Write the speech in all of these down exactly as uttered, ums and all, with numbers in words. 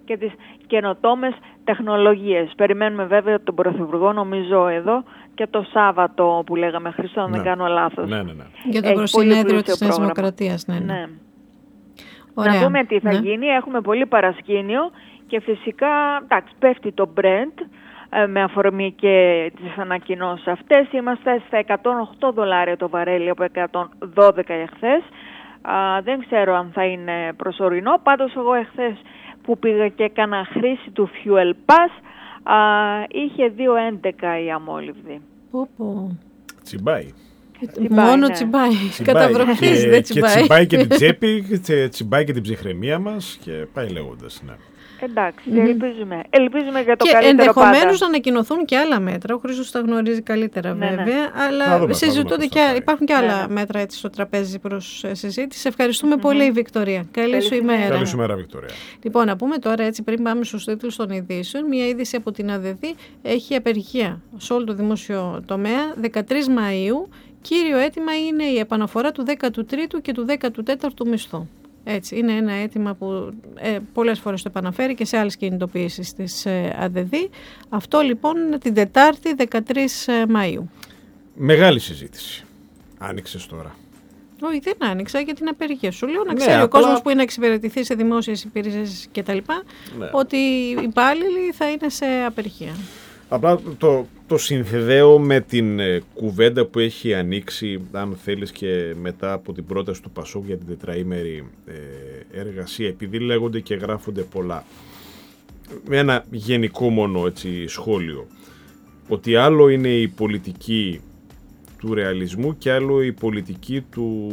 και τις καινοτόμες τεχνολογίες. Περιμένουμε βέβαια τον Πρωθυπουργό, νομίζω εδώ, και το Σάββατο που λέγαμε, Χριστό, αν ναι. δεν κάνω λάθος. Ναι, ναι, ναι. Για το προσυνέδριο της Νέας Δημοκρατίας. Ναι, ναι. ναι. Ωραία. Να δούμε τι θα ναι. γίνει. Έχουμε πολύ παρασκήνιο και φυσικά, εντάξει, πέφτει το Brent ε, με αφορμή και τις ανακοινώσεις αυτές. Είμαστε στα εκατόν οκτώ δολάρια το βαρέλι από εκατόν δώδεκα εχθές. Α, δεν ξέρω αν θα είναι προσωρινό. Πάντως εγώ εχθές που πήγα και έκανα χρήση του Fuel Pass, α, είχε δύο έντεκα η αμόλυβδη. Πω, πω. Τσιμπάει. Τσιμπάει, μόνο ναι. τσιμπάει. Τσιμπάει. Καταβροχής και, δεν τσιμπάει. Και τσιμπάει και την τσέπη, και τσιμπάει και την ψυχραιμία μας και πάει λέγοντας. Ναι. Εντάξει, Mm-hmm. ελπίζουμε. Ελπίζουμε για το και καλύτερο πάντα. Και ενδεχομένως να ανακοινωθούν και άλλα μέτρα. Ο Χρήστος τα γνωρίζει καλύτερα ναι, βέβαια. Ναι. Αλλά δούμε, συζητούνται και υπάρχουν και άλλα ναι, ναι. μέτρα έτσι στο τραπέζι προς συζήτηση. Ευχαριστούμε Mm-hmm. πολύ, Βικτωρία. Καλή, Καλή σου ημέρα. Καλή σου ημέρα, Βικτωρία. Λοιπόν, να πούμε τώρα έτσι πριν πάμε στους τίτλους των ειδήσεων. Μια είδηση από την ΑΔΕΔ έχει απεργία σε όλο το δημόσιο τομέα. δεκατρείς Μαΐου. Κύριο αίτημα είναι η επαναφορά του δέκατου τρίτου και του δέκατου τέταρτου μισθού. Έτσι, είναι ένα αίτημα που ε, πολλές φορές το επαναφέρει και σε άλλες κινητοποιήσεις της ε, ΑΔΕΔ. Αυτό λοιπόν την Τετάρτη δεκατρείς Μαΐου. Μεγάλη συζήτηση. Άνοιξες τώρα. Όχι, δεν άνοιξα για την απεργία. Σου λέω να Ναι, ξέρει απλά... ο κόσμος που είναι να εξυπηρετηθεί σε δημόσιες υπηρεσίες κτλ. Ναι. Ότι οι υπάλληλοι θα είναι σε απεργία. Απλά το, το συνδέω με την ε, κουβέντα που έχει ανοίξει, αν θέλεις, και μετά από την πρόταση του Πασόκ για την τετραήμερη ε, εργασία, επειδή λέγονται και γράφονται πολλά. Με ένα γενικό μόνο έτσι, σχόλιο, ότι άλλο είναι η πολιτική του ρεαλισμού και άλλο η πολιτική του,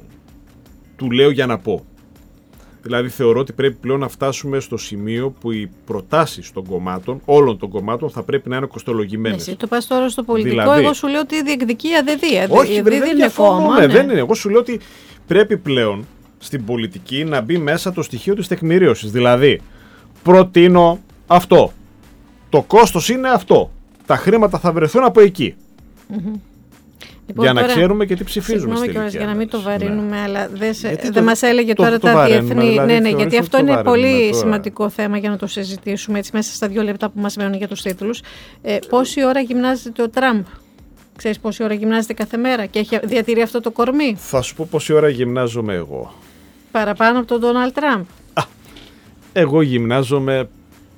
του λέω για να πω. Δηλαδή θεωρώ ότι πρέπει πλέον να φτάσουμε στο σημείο που οι προτάσεις των κομμάτων, όλων των κομμάτων, θα πρέπει να είναι κοστολογημένες. Εσύ το πας τώρα στο πολιτικό, δηλαδή, εγώ σου λέω ότι διεκδικεί η ΑΔΕΔ. Όχι, η δεν είναι κόμμα. Ναι, δεν είναι. Εγώ σου λέω ότι πρέπει πλέον στην πολιτική να μπει μέσα το στοιχείο της τεκμηρίωσης. Δηλαδή, προτείνω αυτό. Το κόστος είναι αυτό. Τα χρήματα θα βρεθούν από εκεί. Mm-hmm. Λοιπόν, για να τώρα, ξέρουμε και τι ψηφίζουμε στη ηλικία. Για να μην το βαρύνουμε, ναι. Αλλά δεν δε το, μας έλεγε το, τώρα το, τα το διεθνή. Δηλαδή, ναι, ναι, γιατί αυτό είναι πολύ τώρα. σημαντικό θέμα για να το συζητήσουμε έτσι, μέσα στα δύο λεπτά που μας μένουν για τους τίτλους. Ε, πόση ώρα γυμνάζεται ο Τραμπ? Ξέρεις πόση ώρα γυμνάζεται κάθε μέρα και έχει διατηρεί αυτό το κορμί? Θα σου πω πόση ώρα γυμνάζομαι εγώ. Παραπάνω από τον Ντόναλντ Τραμπ. Α, εγώ γυμνάζομαι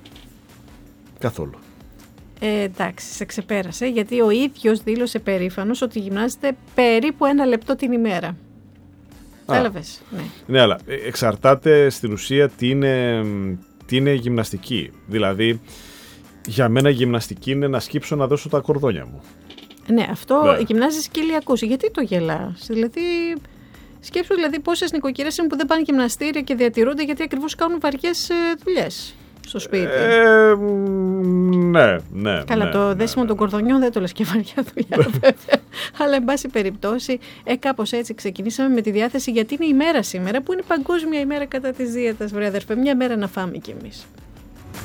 καθόλου. Ε, εντάξει, σε ξεπέρασε, γιατί ο ίδιος δήλωσε περήφανος ότι γυμνάζεται περίπου ένα λεπτό την ημέρα. Έλαβες, ναι. Ναι, αλλά εξαρτάται στην ουσία τι είναι, τι είναι γυμναστική. Δηλαδή, για μένα γυμναστική είναι να σκύψω να δώσω τα κορδόνια μου. Ναι, αυτό ναι. Γυμνάζεις κοιλιακούς. Γιατί το γελάς? Δηλαδή, σκέψου δηλαδή πόσες νοικοκυρές είναι που δεν πάνε γυμναστήρια και διατηρούνται γιατί ακριβώς κάνουν βαριές ε, δουλειές στο σπίτι. Ε, ναι, ναι. Καλά, ναι, το ναι, δέσιμο ναι. των κορδονιών δεν το λες και βαριά δουλειά, βέβαια. Αλλά, εν πάση περιπτώσει, ε, κάπως έτσι ξεκινήσαμε με τη διάθεση, γιατί είναι η μέρα σήμερα που είναι Παγκόσμια ημέρα κατά της δίαιτας, βρε αδερφέ. Μια μέρα να φάμε κι εμείς.